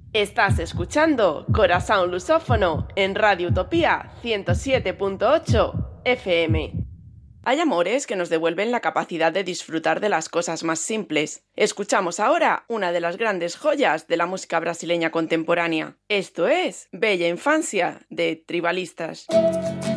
Estás escuchando Corazón Lusófono en Radio Utopía 107.8 FM. Hay amores que nos devuelven la capacidad de disfrutar de las cosas más simples. Escuchamos ahora una de las grandes joyas de la música brasileña contemporánea. Esto es Bella Infancia, de Tribalistas.